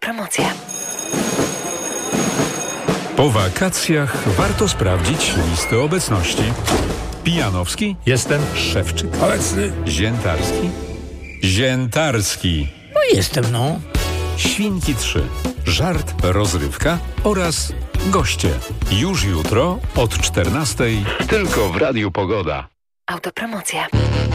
Autopromocja. Po wakacjach warto sprawdzić listę obecności. Pijanowski? Jestem. Szewczyk? Obecny. Ziętarski? Ziętarski. No jestem, no. Świnki 3. Żart, rozrywka oraz goście. Już jutro od 14:00 tylko w Radiu Pogoda. Autopromocja.